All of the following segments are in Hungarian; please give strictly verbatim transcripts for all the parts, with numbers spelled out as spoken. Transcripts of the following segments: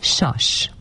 Sas.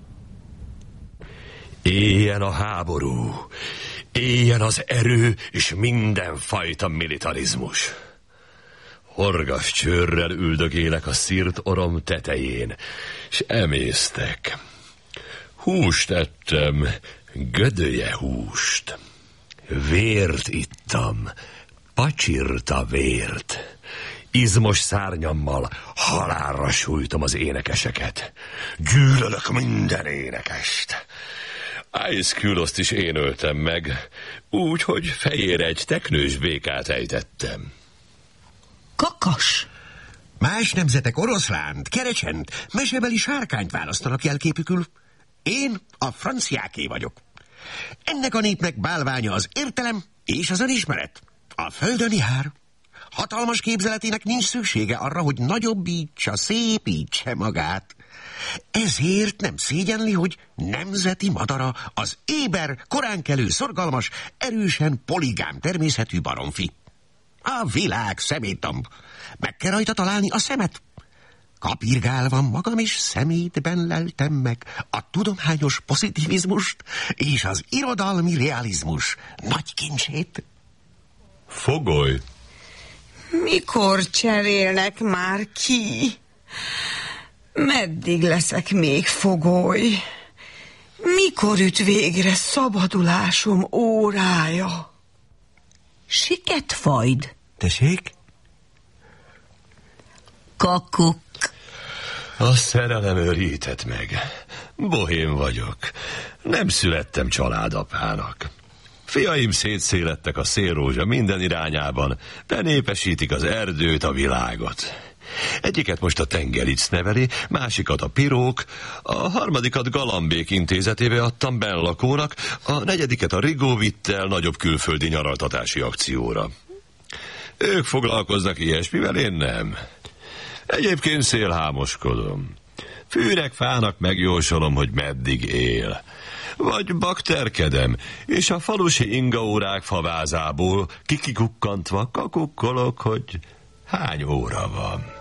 Éljen a háború, éljen az erő és mindenfajta militarizmus. Horgas csőrrel üldögélek a szírt orom tetején, s emésztek. Húst ettem, gödöje húst. Vért ittam, pacsirta vért. Izmos szárnyammal halálra sújtom az énekeseket. Gyűlölök minden énekest. Aeschyloszt is én öltem meg, úgy, hogy fejére egy teknős békát ejtettem. Kakas! Más nemzetek oroszlánt, kerecsent, mesebeli sárkányt választanak jelképükül. Én a franciáké vagyok. Ennek a népnek bálványa az értelem és az önismeret. A földön jár. Hatalmas képzeletének nincs szüksége arra, hogy nagyobbítsa, szépítse magát. Ezért nem szégyenli, hogy nemzeti madara az éber, koránkelő, szorgalmas, erősen poligám természetű baromfi. A világ szemétdomb. Meg kell rajta találni a szemet. Kapirgálva magam is szemétben leltem meg a tudományos pozitivizmust és az irodalmi realizmus nagy kincsét. Fogoly! Mikor cserélnek már ki? Meddig leszek még fogoly? Mikor üt végre szabadulásom órája? Siketfajd. Tessék? Kakuk. A szerelem őrített meg. Bohém vagyok. Nem születtem családapának. Fiaim szétszélettek a szélrózsa minden irányában, benépesítik az erdőt, a világot. Egyiket most a tengeric neveli, másikat a pirók, a harmadikat Galambék intézetébe adtam benlakónak, a negyediket a Rigó vitt el nagyobb külföldi nyaraltatási akcióra. Ők foglalkoznak ilyesmivel, én nem. Egyébként szélhámoskodom. Fűnek fának megjósolom, hogy meddig él. Vagy bakterkedem, és a falusi ingaórák favázából kikikukkantva kakukkolok, hogy hány óra van.